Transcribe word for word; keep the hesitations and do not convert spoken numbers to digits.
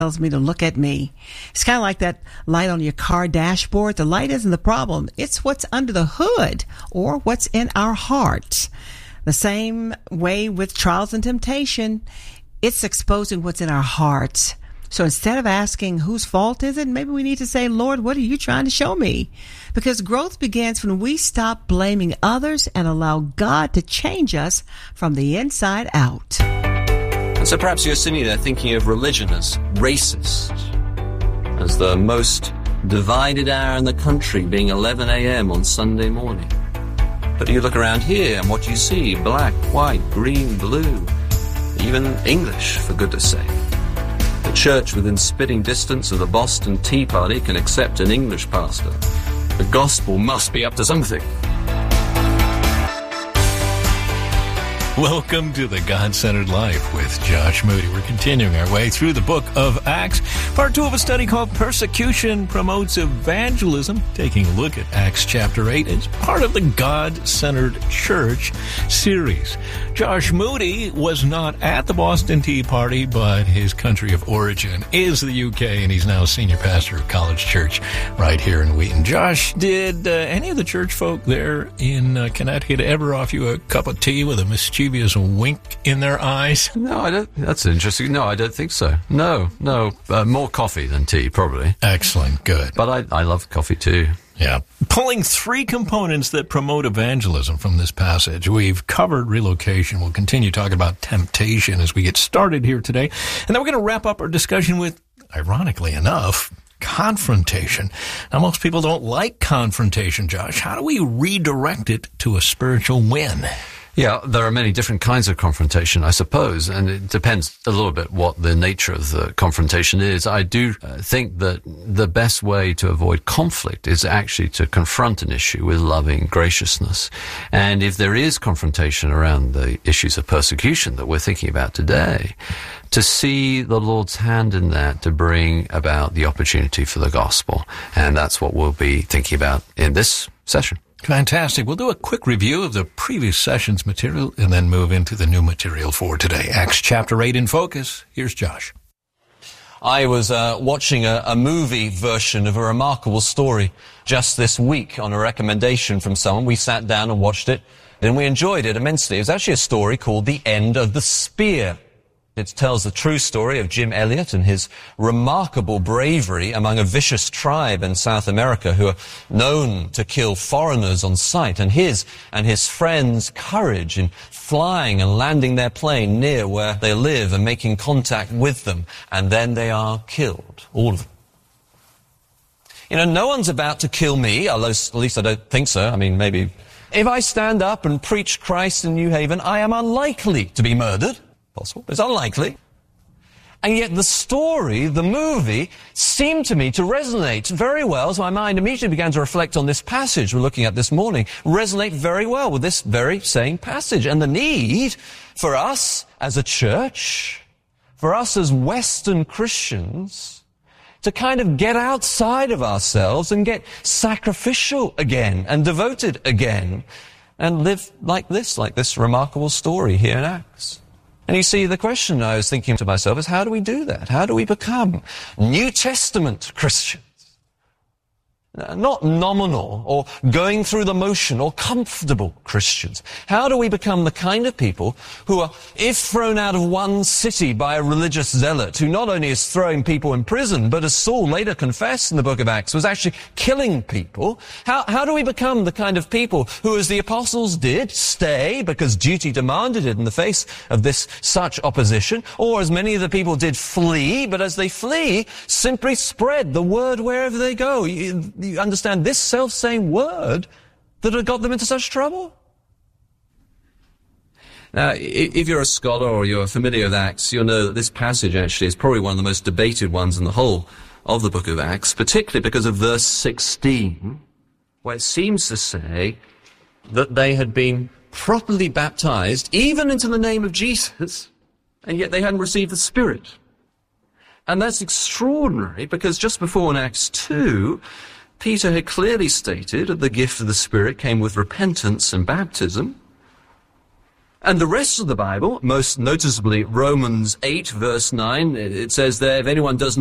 tells me to look at me. It's kind of like that light on your car dashboard. The light isn't the problem. It's what's under the hood or what's in our hearts. The same way with trials and temptation, it's exposing what's in our hearts. So instead of asking whose fault is it, maybe we need to say, Lord, what are you trying to show me? Because growth begins when we stop blaming others and allow God to change us from the inside out. And so perhaps you're sitting there thinking of religion as racist, as the most divided hour in the country being eleven a.m. on Sunday morning. But you look around here and what you see, black, white, green, blue, even English, for goodness sake. The church within spitting distance of the Boston Tea Party can accept an English pastor. The gospel must be up to something. Welcome to the God-Centered Life with Josh Moody. We're continuing our way through the book of Acts, part two of a study called Persecution Promotes Evangelism, taking a look at Acts chapter eight as part of the God-Centered Church series. Josh Moody was not at the Boston Tea Party, but his country of origin is the U K, and he's now senior pastor of College Church right here in Wheaton. Josh, did uh, any of the church folk there in uh, Connecticut ever offer you a cup of tea with a mischievous wink in their eyes? No, I don't. That's interesting. No, I don't think so. No, no. Uh, more coffee than tea, probably. Excellent. Good. But I, I love coffee too. Yeah. Pulling three components that promote evangelism from this passage. We've covered relocation. We'll continue talking about temptation as we get started here today. And then we're going to wrap up our discussion with, ironically enough, confrontation. Now, most people don't like confrontation, Josh. How do we redirect it to a spiritual win? Yeah, there are many different kinds of confrontation, I suppose, and it depends a little bit what the nature of the confrontation is. I do uh, think that the best way to avoid conflict is actually to confront an issue with loving graciousness. And if there is confrontation around the issues of persecution that we're thinking about today, to see the Lord's hand in that to bring about the opportunity for the gospel. And that's what we'll be thinking about in this session. Fantastic. We'll do a quick review of the previous session's material and then move into the new material for today. Acts chapter eight in focus. Here's Josh. I was uh, watching a, a movie version of a remarkable story just this week on a recommendation from someone. We sat down and watched it, and we enjoyed it immensely. It was actually a story called The End of the Spear. It tells the true story of Jim Elliot and his remarkable bravery among a vicious tribe in South America who are known to kill foreigners on sight, and his and his friends' courage in flying and landing their plane near where they live and making contact with them, and then they are killed, all of them. You know, no one's about to kill me, at least I don't think so. I mean, maybe. If I stand up and preach Christ in New Haven, I am unlikely to be murdered. Possible. It's unlikely. And yet the story, the movie, seemed to me to resonate very well, so my mind immediately began to reflect on this passage we're looking at this morning, resonate very well with this very same passage, and the need for us as a church, for us as Western Christians, to kind of get outside of ourselves and get sacrificial again and devoted again and live like this, like this remarkable story here in Acts. And you see, the question I was thinking to myself is, how do we do that? How do we become New Testament Christians? Not nominal or going through the motion or comfortable Christians. How do we become the kind of people who are, if thrown out of one city by a religious zealot who not only is throwing people in prison, but as Saul later confessed in the book of Acts, was actually killing people? How, how do we become the kind of people who, as the apostles did, stay because duty demanded it in the face of this such opposition, or as many of the people did, flee, but as they flee, simply spread the word wherever they go? You, You understand this self-same word that had got them into such trouble? Now, if you're a scholar or you're familiar with Acts, you'll know that this passage actually is probably one of the most debated ones in the whole of the book of Acts, particularly because of verse sixteen, where it seems to say that they had been properly baptized, even into the name of Jesus, and yet they hadn't received the Spirit. And that's extraordinary, because just before in Acts two, Peter had clearly stated that the gift of the Spirit came with repentance and baptism. And the rest of the Bible, most noticeably Romans eight, verse nine, it says there, if anyone does not